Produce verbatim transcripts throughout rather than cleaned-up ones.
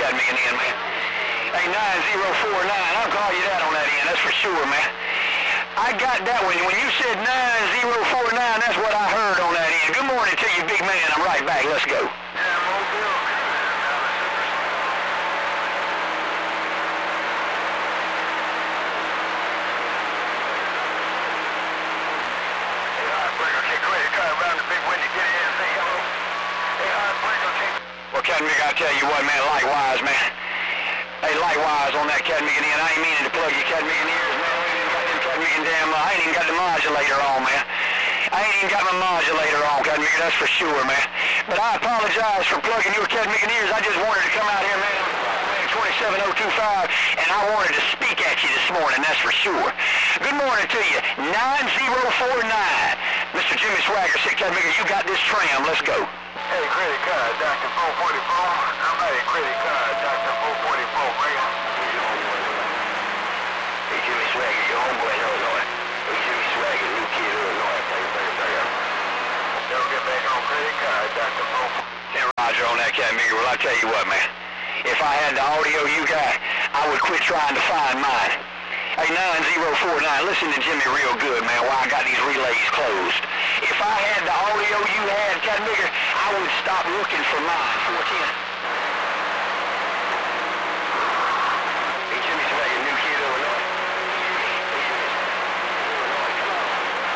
Cadmigan end, man. Hey, nine zero four nine, I'll call you that on that end, that's for sure, man. I got that one. When you said nine zero four nine, that's what I heard on that end. Good morning to you, big man. I'm right back. Let's go. Well, Cadmigan, I tell you what, man, likewise, man. Hey, likewise on that Cadmigan end. I ain't meaning to plug your Cadmigan ears, man. I ain't even got them Cadmigan damn, uh, I ain't even got the modulator on, man. I ain't even got my modulator on, Cadmigan, that's for sure, man. But I apologize for plugging your Cadmigan ears. I just wanted to come out here, man. twenty-seven oh two five, and I wanted to speak at you this morning, that's for sure. Good morning to you, nine zero four nine. Mister Jimmy Swagger said, Cadmigan, you got this tram, let's go. Hey, credit card, Doctor four forty-four. I'm at a credit card, Doctor four forty-four, bring it. Hey, Jimmy Swagger, your homeboy in Illinois. Hey, Jimmy Swagger, new kid in Illinois. Bring it, bring it, bring it. Don't get back on credit card, Doctor four forty-four. And Roger on that, Cadmigan. Well, I tell you what, man. If I had the audio you got, I would quit trying to find mine. Hey, nine zero four nine, listen to Jimmy real good, man, while I got these relays closed. If I had the audio you had, Cadmigan, I would stop looking for mine. four ten. Hey, Jimmy Swagger, new kid, Illinois. Hey, Jimmy. Illinois, come on.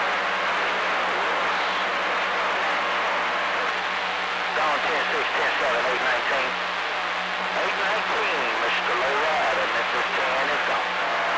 Dawn ten six, ten seven, eight nineteen. eight nineteen, Mister Lowrider, Memphis ten is gone.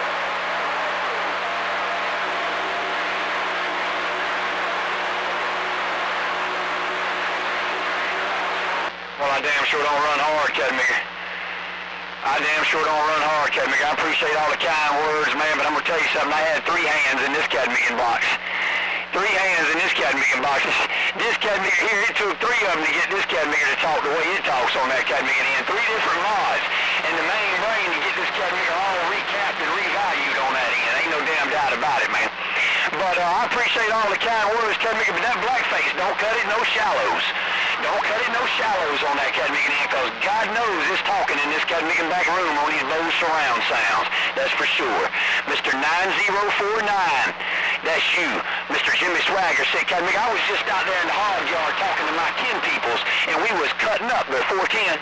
Well, I damn sure don't run hard, Cadmigan. I damn sure don't run hard, Cadmigan. I appreciate all the kind words, man, but I'm going to tell you something. I had three hands in this Cadmigan box. Three hands in this Cadmigan box. This, this Cadmigan here, it took three of them to get this Cadmigan to talk the way it talks on that Cadmigan end. Three different mods. And the main brain to get this Cadmigan all recapped and revalued on that end. Ain't no damn doubt about it, man. But uh, I appreciate all the kind words, Cadmigan, but that blackface, don't cut it no shallows. Don't cut it no shallows on that Cadmigan end, because God knows it's talking in this Cadmigan back room on these Bose surround sounds. That's for sure. Mister nine zero four nine, that's you. Mister Jimmy Swagger said, Cadmigan, I was just out there in the hog yard talking to my kin peoples, and we was cutting up there, four ten.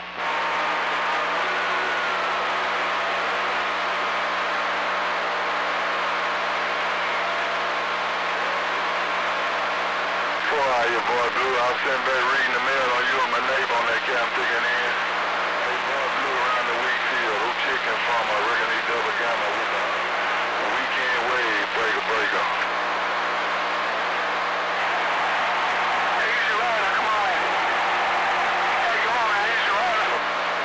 Your boy Blue, I was sitting back reading the mail on you and my neighbor on that Cadmigan end. Hey, boy Blue around the wheat field, who chicken from, I reckon he double gamma with a, a weekend wave, breaker, breaker. Hey, easy rider, come on. Hey, come on, man, easy rider.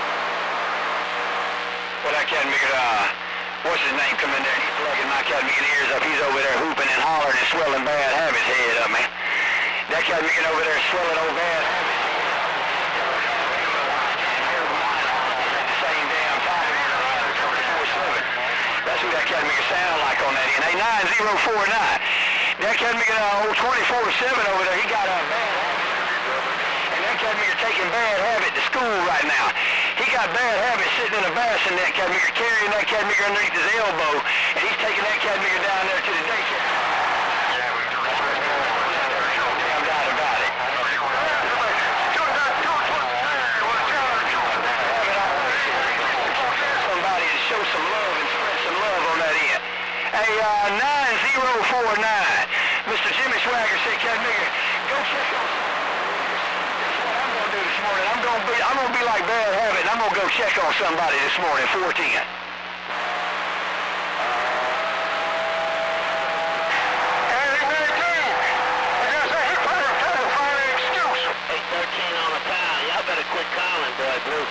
Well, that Cadmigan, uh, what's his name coming there? He's plugging my Cadmigan ears up. He's over there hooping and hollering and swelling bad habits head up, man. That Cadmigan over there swelling old bad habits. At the same damn time, twenty-four seven. That's who that Cadmigan sound like on that end. Hey, nine zero four nine. That Cadmigan, uh, old twenty-four seven over there, he got a bad habit. And that Cadmigan taking bad habit to school right now. He got bad habit sitting in a bassinet, that Cadmigan, carrying that Cadmigan underneath his elbow, and he's taking that Cadmigan down there to the daycare. Hey, uh, nine zero four nine. Mister Jimmy Swagger said, Cadmigan, go check on That's what I'm going to do this morning. I'm going to be, I'm going to be like Bad Habit, and I'm going to go check on somebody this morning, four ten. eight thirteen on the pound. Y'all better quit calling, boy, Blue.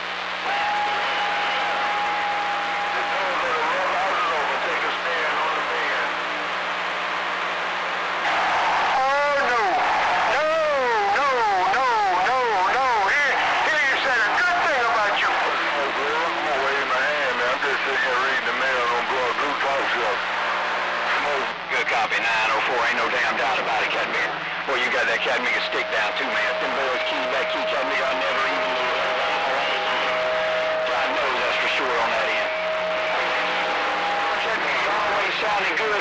Copy, nine oh four, ain't no damn doubt about it, Cadmigan. Boy, you got that Cadmigan stick down too, man. Them boys keep that key, Cadmigan, I never even knew.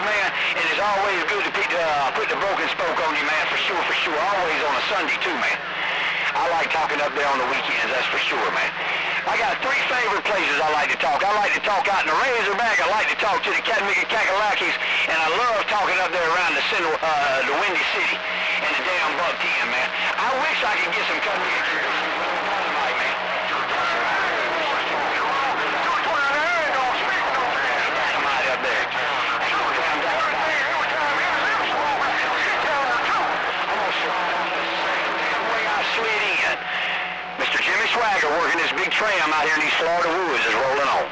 man, and it's always good to put, uh, put the broken spoke on you, man, for sure, for sure. Always on a Sunday, too, man. I like talking up there on the weekends, that's for sure, man. I got three favorite places I like to talk. I like to talk out in the Razorback. I like to talk to the Chattanooga Kakalakis, and I love talking up there around the center, uh, the Windy City and the damn Buck Ten, man. I wish I could get some Chattanooga dynamite, man. Dynamite up there. Mister Jimmy Swagger working this big tram out here in these Florida woods is rolling on.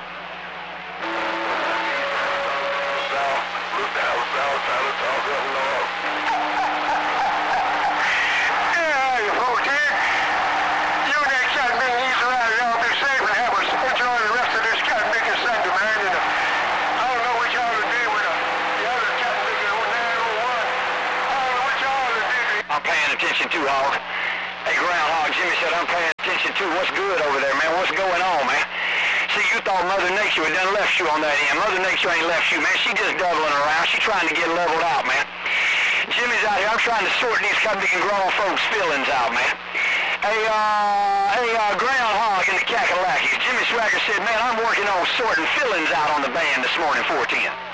Yeah, you folks here. You and that Chattanooga East Rider, y'all be safe and have us enjoy the rest of this Chattanooga Sunday, man. And, uh, I don't know what y'all to do with uh, the other Chattanooga nine oh one. I don't know what y'all to do. I'm paying attention to, Hog. Hey, Groundhog, Jimmy said I'm paying attention to what's good over there, man. What's going on, man? See, you thought Mother Nature had done left you on that end. Mother Nature ain't left you, man. She just doubling around. She trying to get leveled out, man. Jimmy's out here. I'm trying to sort these big and grown folks' feelings out, man. Hey, uh, hey, uh, Groundhog and the Kakalakis. Jimmy Swagger said, man, I'm working on sorting feelings out on the band this morning, four ten.